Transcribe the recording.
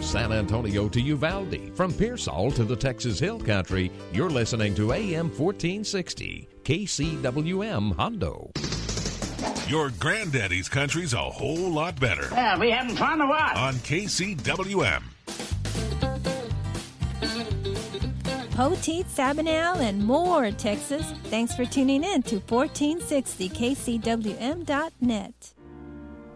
San Antonio to Uvalde, from Pearsall to the Texas Hill Country, you're listening to AM 1460, KCWM Hondo. Your granddaddy's country's a whole lot better. Yeah, we having fun or what? On KCWM. Poteet, Sabinal, and more, Texas. Thanks for tuning in to 1460KCWM.net.